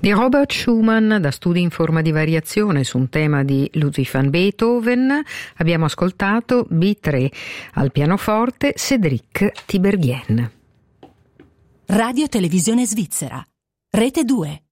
Di Robert Schumann, da Studi in forma di variazione su un tema di Ludwig van Beethoven, abbiamo ascoltato B3, al pianoforte Cédric Tiberghien. Radio Televisione Svizzera, Rete 2.